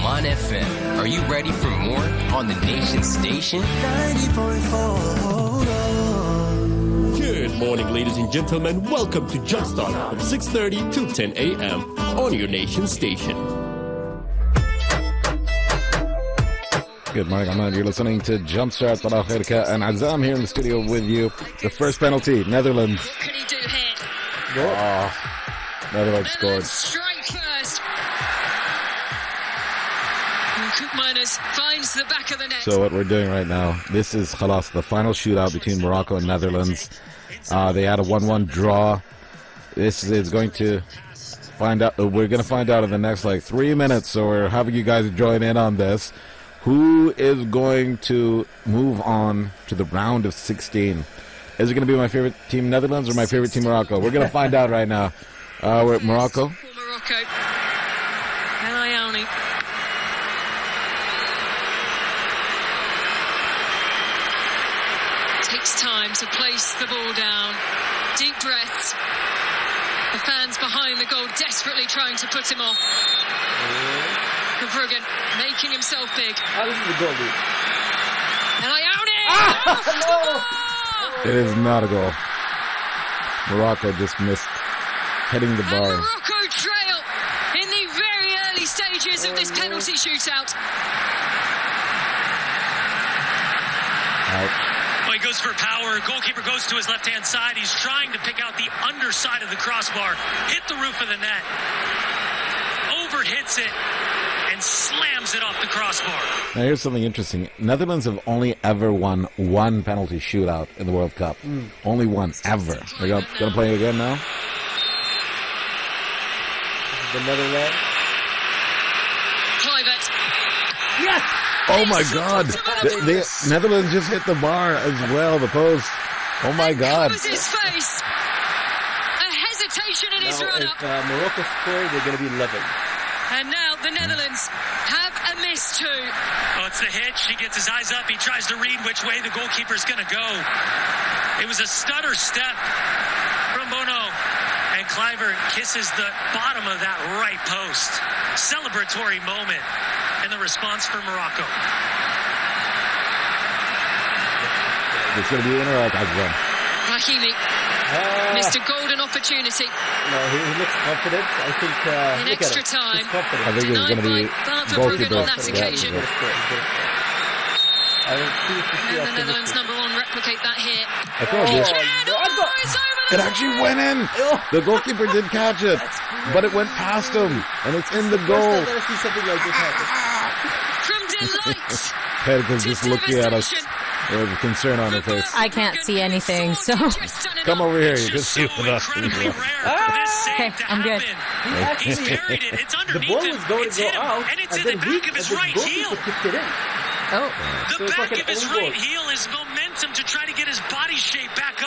Oman FM. Are you ready for more on the Nation Station? 90.4. Good morning, ladies and gentlemen. Welcome to Jumpstart from 6:30 till 10 a.m. on your Nation Station. Good morning, Ahmad. You're listening to Jumpstart. Salah Khairka and Azam here in the studio with you. The first penalty, Netherlands. What can he do here? Netherlands scored. Strike first. And Koopmeiners finds the back of the net. So what we're doing right now, this is Khalas, the final shootout between Morocco and Netherlands. They had a 1-1 draw. This is going to find out. We're going to find out in the next 3 minutes. So we're having you guys join in on this. Who is going to move on to the round of 16? Is it going to be my favorite team, Netherlands, or my favorite team, Morocco? We're going to find out right now. We're at Morocco. For Morocco. El Ayouni. Takes time to place the ball down. Deep breaths. The fans behind the goal desperately trying to put him off. Verbruggen making himself big. This is a goal, dude. El Ayouni! It is not a goal. Morocco just missed hitting the And bar. Morocco trail in the very early stages of this penalty shootout. Out. Well, he goes for power. Goalkeeper goes to his left-hand side. He's trying to pick out the underside of the crossbar. Hit the roof of the net. Overhits it and slams it off the crossbar. Now here's something interesting. Netherlands have only ever won one penalty shootout in the World Cup. Only one, ever. They're going to play it again now? The Netherlands. Kluivert. Yes! Oh my God! The Netherlands just hit the bar as well, the post. Oh my God! Covers his face. A hesitation in his Now, run-up. if Morocco score, they're going to be level. And now the Netherlands have a miss too. Oh, it's the hitch. He gets his eyes up. He tries to read which way the goalkeeper's going to go. It was a stutter step from Bono. And Kluivert kisses the bottom of that right post. Celebratory moment in the response for Morocco. It's going to be in or out, Azam? Rahimi missed a golden opportunity. No, he looks confident. I think In look extra at him. time. He's confident. I think it's going to be Bart goalkeeper. Verbruggen on that occasion. He's gonna score. I will choose to see And the optimistic. Netherlands number one replicate that here. I thought this. And it's over It the actually went in. The goalkeeper did catch it, but it went past him, and it's in the First goal. time I see something like this happen. from delight Khairka's to just looking at us devastation. with concern on her face. I can't see anything, so Come over here. You can Just see so with us. incredibly rare for this save Okay, to I'm good. happen. He's carried it. It's The underneath ball him. was going It's to go hit him, out, and it's and in the then back of his the right goalkeeper heel. kicked it in. oh. The So it's back like an of his own goal. right heel is momentum to try to get his body shape back up.